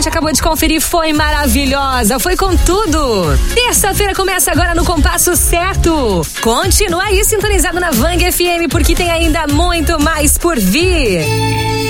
gente acabou de conferir foi maravilhosa, foi com tudo. Terça-feira começa agora no compasso certo. Continua aí sintonizado na Vang FM, porque tem ainda muito mais por vir.